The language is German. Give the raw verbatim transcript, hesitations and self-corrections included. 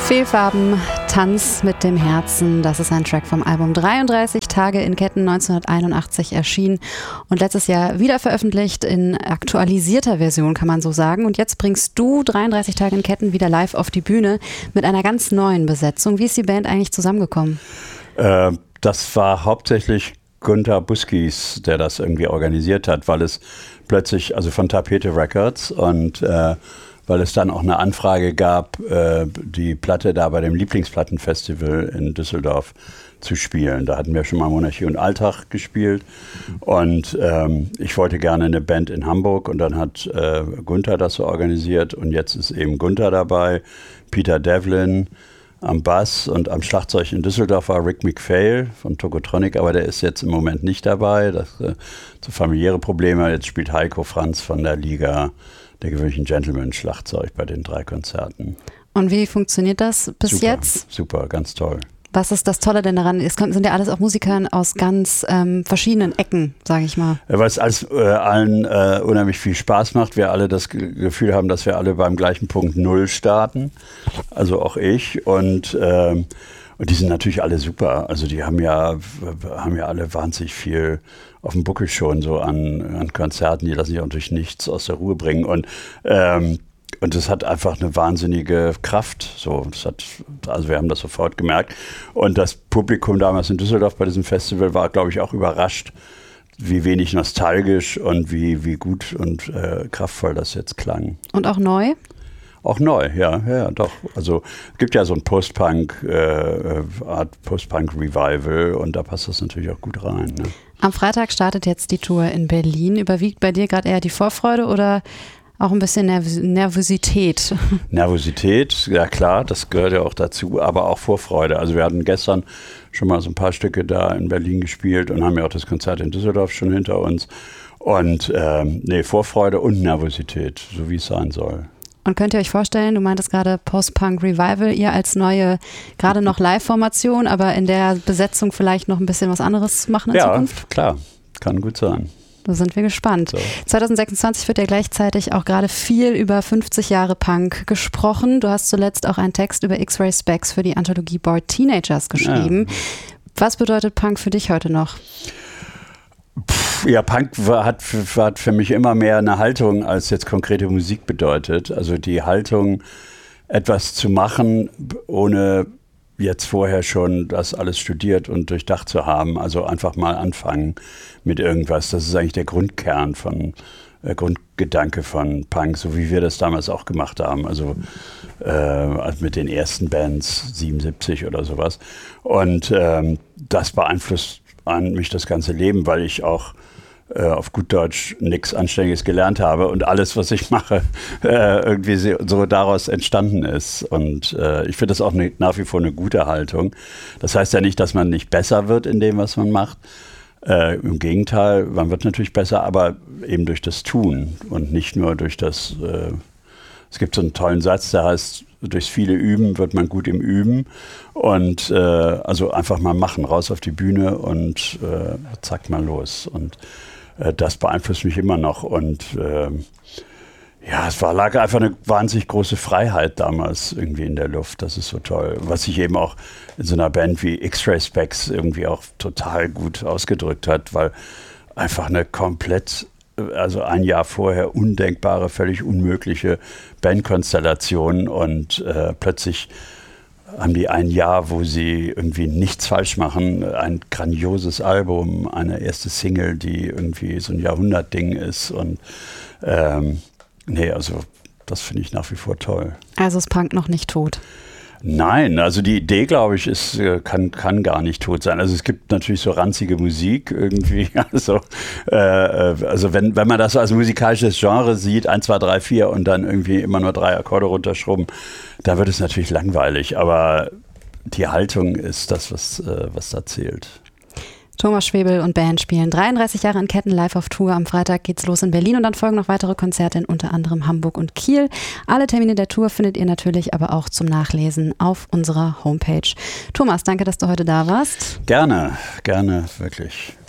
Fehlfarben, Tanz mit dem Herzen, das ist ein Track vom Album dreiunddreißig Tage in Ketten neunzehnhunderteinundachtzig erschienen und letztes Jahr wieder veröffentlicht in aktualisierter Version, kann man so sagen. Und jetzt bringst du dreiunddreißig Tage in Ketten wieder live auf die Bühne mit einer ganz neuen Besetzung. Wie ist die Band eigentlich zusammengekommen? Äh, das war hauptsächlich Günther Buskis, der das irgendwie organisiert hat, weil es plötzlich, also von Tapete Records und äh, weil es dann auch eine Anfrage gab, äh, die Platte da bei dem Lieblingsplattenfestival in Düsseldorf zu spielen. Da hatten wir schon mal Monarchie und Alltag gespielt und ähm, ich wollte gerne eine Band in Hamburg und dann hat äh, Günther das so organisiert und jetzt ist eben Günther dabei, Peter Devlin am Bass und am Schlagzeug in Düsseldorf war Rick McPhail von Tokotronic, aber der ist jetzt im Moment nicht dabei, das äh, zu familiäre Probleme. Jetzt spielt Heiko Franz von der Liga der gewöhnlichen Gentleman-Schlagzeug bei den drei Konzerten. Und wie funktioniert das bis super, jetzt? Super, ganz toll. Was ist das Tolle denn daran? Es sind ja alles auch Musiker aus ganz ähm, verschiedenen Ecken, sage ich mal. Weil es alles, äh, allen äh, unheimlich viel Spaß macht. Wir alle das Ge- Gefühl haben, dass wir alle beim gleichen Punkt Null starten. Also auch ich. Und, ähm, und die sind natürlich alle super. Also die haben ja, haben ja alle wahnsinnig viel auf dem Buckel schon so an, an Konzerten. Die lassen sich auch durch nichts aus der Ruhe bringen. Und ähm, Und das hat einfach eine wahnsinnige Kraft. So, das hat, also wir haben das sofort gemerkt. Und das Publikum damals in Düsseldorf bei diesem Festival war, glaube ich, auch überrascht, wie wenig nostalgisch und wie, wie gut und äh, kraftvoll das jetzt klang. Und auch neu? Auch neu, ja, ja, doch. Also es gibt ja so ein Post-Punk, äh, Art Post-Punk-Revival und da passt das natürlich auch gut rein. Ne? Am Freitag startet jetzt die Tour in Berlin. Überwiegt bei dir gerade eher die Vorfreude oder auch ein bisschen Nerv- Nervosität? Nervosität, ja klar, das gehört ja auch dazu, aber auch Vorfreude. Also wir hatten gestern schon mal so ein paar Stücke da in Berlin gespielt und haben ja auch das Konzert in Düsseldorf schon hinter uns. Und ähm, nee, Vorfreude und Nervosität, so wie es sein soll. Und könnt ihr euch vorstellen, du meintest gerade Post-Punk Revival, ihr als neue, gerade noch Live-Formation, aber in der Besetzung vielleicht noch ein bisschen was anderes machen in ja, Zukunft? Ja, klar, kann gut sein. Da sind wir gespannt. So. zwanzig sechsundzwanzig wird ja gleichzeitig auch gerade viel über fünfzig Jahre Punk gesprochen. Du hast zuletzt auch einen Text über X-Ray Spex für die Anthologie Bored Teenagers geschrieben. Ja. Was bedeutet Punk für dich heute noch? Pff, ja, Punk war, hat, hat für mich immer mehr eine Haltung, als jetzt konkrete Musik bedeutet. Also die Haltung, etwas zu machen, ohne jetzt vorher schon das alles studiert und durchdacht zu haben. Also einfach mal anfangen mit irgendwas. Das ist eigentlich der Grundkern von, äh, Grundgedanke von Punk, so wie wir das damals auch gemacht haben. Also, äh, also mit den ersten Bands, siebenundsiebzig oder sowas. Und ähm, das beeinflusst an mich das ganze Leben, weil ich auch äh, auf gut Deutsch nichts Anständiges gelernt habe und alles, was ich mache, äh, irgendwie so daraus entstanden ist. Und äh, ich finde das auch ne, nach wie vor eine gute Haltung. Das heißt ja nicht, dass man nicht besser wird in dem, was man macht. Äh, im Gegenteil, man wird natürlich besser, aber eben durch das Tun und nicht nur durch das, äh, es gibt so einen tollen Satz, der heißt, durchs viele Üben wird man gut im Üben und äh, also einfach mal machen, raus auf die Bühne und äh, zack mal los und äh, das beeinflusst mich immer noch und äh, ja, es war, lag einfach eine wahnsinnig große Freiheit damals irgendwie in der Luft, das ist so toll, was sich eben auch in so einer Band wie X-Ray Spex irgendwie auch total gut ausgedrückt hat, weil einfach eine komplett, also ein Jahr vorher undenkbare, völlig unmögliche Bandkonstellation und äh, plötzlich haben die ein Jahr, wo sie irgendwie nichts falsch machen, ein grandioses Album, eine erste Single, die irgendwie so ein Jahrhundertding ist und ähm, nee, also das finde ich nach wie vor toll. Also ist Punk noch nicht tot? Nein, also die Idee, glaube ich, ist, kann, kann gar nicht tot sein. Also es gibt natürlich so ranzige Musik irgendwie. Also, äh, also wenn, wenn man das so als musikalisches Genre sieht, eins, zwei, drei, vier und dann irgendwie immer nur drei Akkorde runterschrubben, da wird es natürlich langweilig. Aber die Haltung ist das, was, äh, was da zählt. Thomas Schwebel und Band spielen dreiunddreißig Jahre in Ketten live auf Tour. Am Freitag geht's los in Berlin und dann folgen noch weitere Konzerte in unter anderem Hamburg und Kiel. Alle Termine der Tour findet ihr natürlich aber auch zum Nachlesen auf unserer Homepage. Thomas, danke, dass du heute da warst. Gerne, gerne, wirklich.